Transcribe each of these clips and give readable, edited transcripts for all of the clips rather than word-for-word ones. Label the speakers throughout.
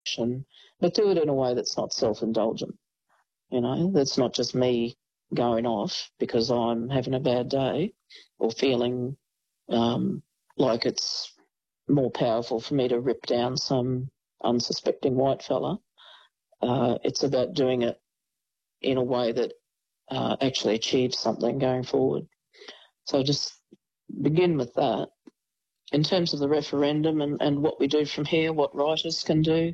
Speaker 1: action, but do it in a way that's not self-indulgent. That's not just me going off because I'm having a bad day or feeling like it's more powerful for me to rip down some unsuspecting white fella. It's about doing it in a way that actually achieves something going forward. So just begin with that. In terms of the referendum and what we do from here, what writers can do,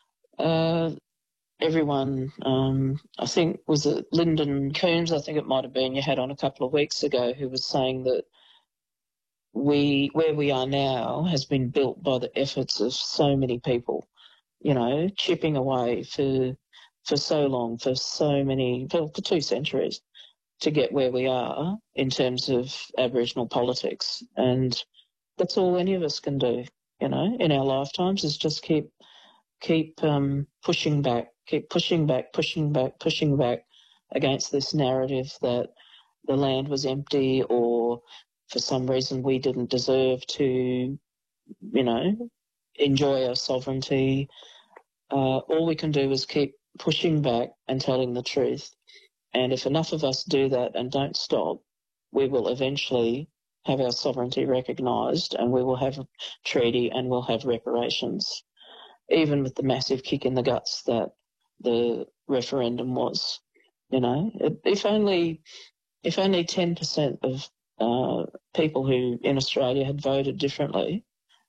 Speaker 1: everyone, I think, was it Lyndon Coombs, I think it might have been, you had on a couple of weeks ago, who was saying that where we are now has been built by the efforts of so many people, chipping away for so long, for 2 centuries to get where we are in terms of Aboriginal politics. And that's all any of us can do, in our lifetimes, is just keep pushing back against this narrative that the land was empty or for some reason we didn't deserve to, enjoy our sovereignty. All we can do is keep pushing back and telling the truth. And if enough of us do that and don't stop, we will eventually have our sovereignty recognised and we will have a treaty and we'll have reparations, even with the massive kick in the guts that the referendum was. If only 10% of people who in Australia had voted differently,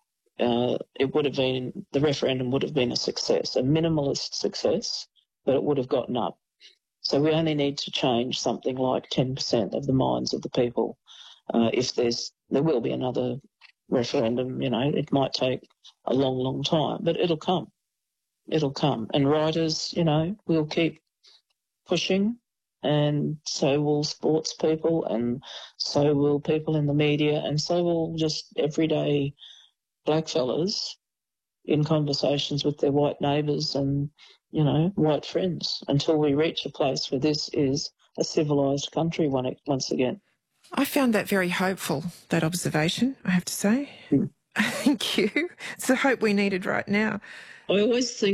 Speaker 1: the referendum would have been a success, a minimalist success, but it would have gotten up. So we only need to change something like 10% of the minds of the people. If there will be another referendum, it might take a long, long time, but it'll come. It'll come. And writers, will keep pushing, and so will sports people, and so will people in the media, and so will just everyday blackfellas in conversations with their white neighbours and, white friends, until we reach a place where this is a civilised country once again.
Speaker 2: I found that very hopeful, that observation, I have to say. Thank you. It's the hope we needed right now.
Speaker 1: I always think